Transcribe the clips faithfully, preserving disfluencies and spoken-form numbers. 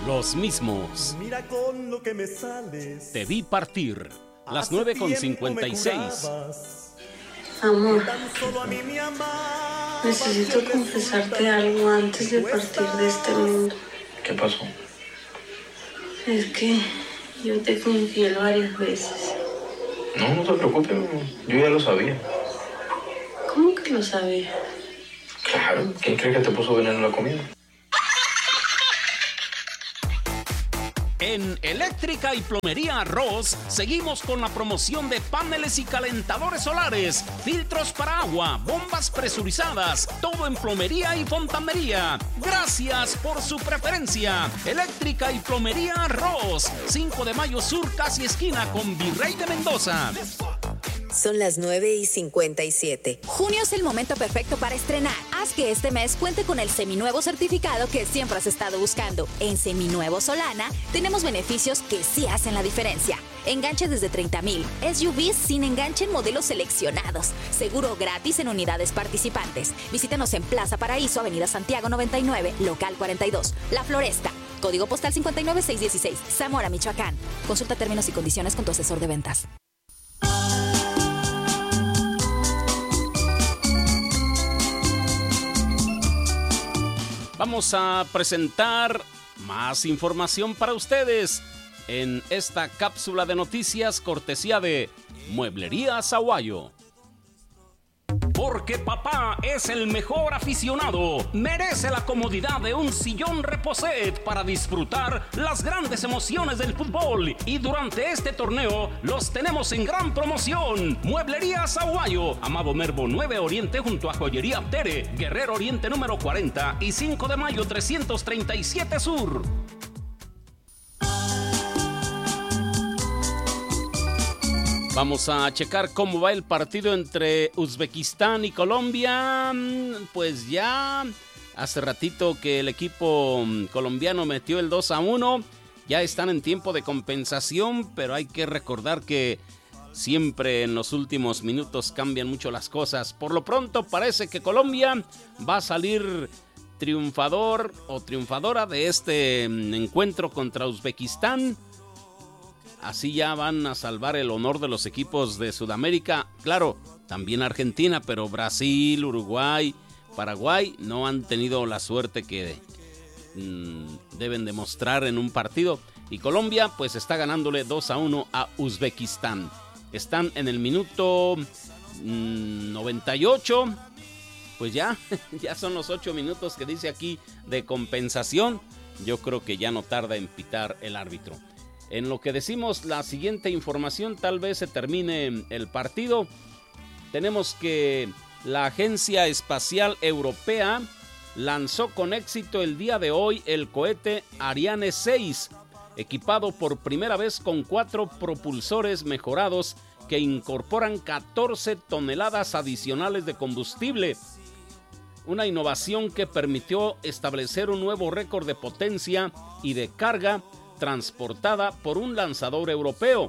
los mismos. Mira con lo que me sales. Te vi partir. Las nueve con cincuenta y seis. Amor, necesito confesarte algo antes de partir de este mundo. ¿Qué pasó? Es que yo te fui infiel varias veces. No, no te preocupes, yo ya lo sabía. ¿Cómo que lo sabía? Claro, ¿quién cree que te puso veneno en la comida? En Eléctrica y Plomería Ross seguimos con la promoción de paneles y calentadores solares, filtros para agua, bombas presurizadas, todo en plomería y fontanería. Gracias por su preferencia. Eléctrica y Plomería Ross, cinco de mayo sur, casi esquina con Virrey de Mendoza. Son las nueve y cincuenta y siete. Junio es el momento perfecto para estrenar. Haz que este mes cuente con el seminuevo certificado que siempre has estado buscando. En Seminuevo Solana tenemos beneficios que sí hacen la diferencia. Enganche desde treinta mil, S U Vs sin enganche en modelos seleccionados, seguro gratis en unidades participantes. Visítanos en Plaza Paraíso, Avenida Santiago noventa y nueve, local cuarenta y dos, La Floresta. Código postal cincuenta y nueve mil seiscientos dieciséis, Zamora, Michoacán. Consulta términos y condiciones con tu asesor de ventas. Vamos a presentar más información para ustedes en esta cápsula de noticias cortesía de Mueblerías Aguayo. Porque papá es el mejor aficionado, merece la comodidad de un sillón Reposet para disfrutar las grandes emociones del fútbol. Y durante este torneo los tenemos en gran promoción. Mueblerías Aguayo, Amado Nervo nueve Oriente junto a Joyería Tere, Guerrero Oriente número cuarenta y cinco de mayo trescientos treinta y siete Sur. Vamos a checar cómo va el partido entre Uzbekistán y Colombia. Pues ya hace ratito que el equipo colombiano metió el dos a uno. Ya están en tiempo de compensación, pero hay que recordar que siempre en los últimos minutos cambian mucho las cosas. Por lo pronto parece que Colombia va a salir triunfador o triunfadora de este encuentro contra Uzbekistán. Así ya van a salvar el honor de los equipos de Sudamérica. Claro, también Argentina, pero Brasil, Uruguay, Paraguay no han tenido la suerte que mmm, deben demostrar en un partido. Y Colombia pues está ganándole dos a uno a Uzbekistán. Están en el minuto mmm, noventa y ocho. Pues ya, ya son los ocho minutos que dice aquí de compensación. Yo creo que ya no tarda en pitar el árbitro. En lo que decimos la siguiente información, tal vez se termine el partido. Tenemos que la Agencia Espacial Europea lanzó con éxito el día de hoy el cohete Ariane seis, equipado por primera vez con cuatro propulsores mejorados que incorporan catorce toneladas adicionales de combustible. Una innovación que permitió establecer un nuevo récord de potencia y de carga transportada por un lanzador europeo.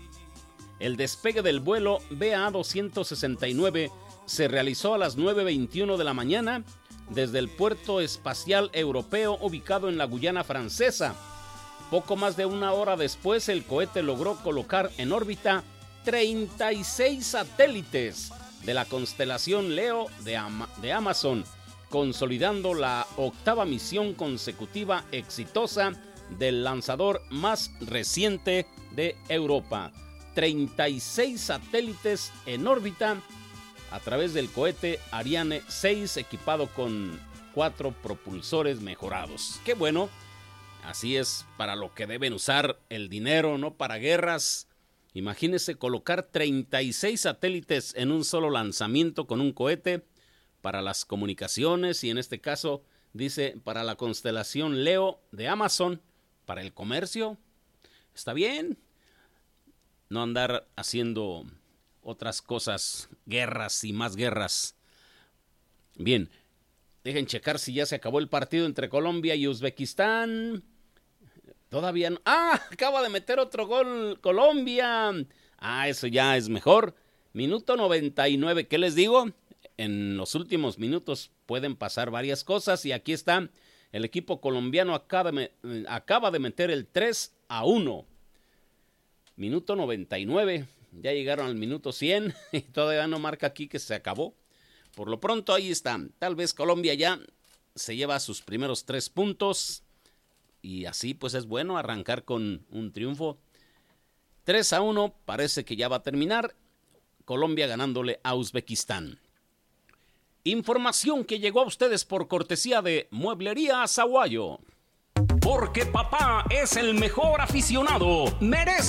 El despegue del vuelo B A doscientos sesenta y nueve se realizó a las nueve veintiuno de la mañana desde el puerto espacial europeo ubicado en la Guyana Francesa. Poco más de una hora después, el cohete logró colocar en órbita treinta y seis satélites de la constelación Leo de, Ama- de Amazon, consolidando la octava misión consecutiva exitosa del lanzador más reciente de Europa. treinta y seis satélites en órbita a través del cohete Ariane seis, equipado con cuatro propulsores mejorados. ¡Qué bueno! Así es para lo que deben usar el dinero, no para guerras. Imagínese colocar treinta y seis satélites en un solo lanzamiento con un cohete para las comunicaciones y en este caso dice para la constelación Leo de Amazon. Para el comercio, está bien. No andar haciendo otras cosas, guerras y más guerras. Bien, dejen checar si ya se acabó el partido entre Colombia y Uzbekistán. Todavía no. ¡Ah! Acaba de meter otro gol Colombia. Ah, eso ya es mejor. Minuto noventa y nueve. ¿Qué les digo? En los últimos minutos pueden pasar varias cosas y aquí está El equipo colombiano acaba de, acaba de meter el tres a uno. Minuto noventa y nueve. Ya llegaron al minuto cien y todavía no marca aquí que se acabó. Por lo pronto ahí está. Tal vez Colombia ya se lleva sus primeros tres puntos. Y así pues es bueno arrancar con un triunfo. tres a uno parece que ya va a terminar. Colombia ganándole a Uzbekistán. Información que llegó a ustedes por cortesía de Mueblería Zaguayo. Porque papá es el mejor aficionado. Merece